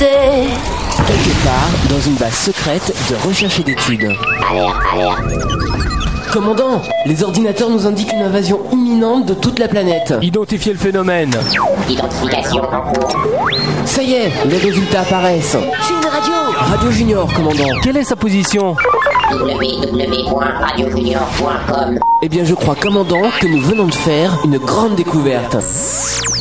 vérité. Quelque part, dans une base secrète de recherche et d'études. Alerte. Commandant, les ordinateurs nous indiquent une invasion imminente de toute la planète. Identifiez le phénomène. Identification en cours. Ça y est, les résultats apparaissent. C'est une radio. Radio Junior, commandant. Quelle est sa position? www.radiojunior.com. Eh bien, je crois, commandant, que nous venons de faire une grande découverte.